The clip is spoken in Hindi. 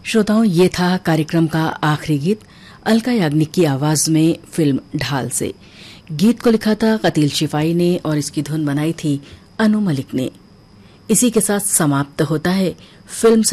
श्रोताओं, ये था कार्यक्रम का आखिरी गीत अलका याग्निक की आवाज में फिल्म ढाल से। गीत को लिखा था कतील शिफाई ने और इसकी धुन बनाई थी अनु मलिक ने। इसी के साथ समाप्त होता है फिल्म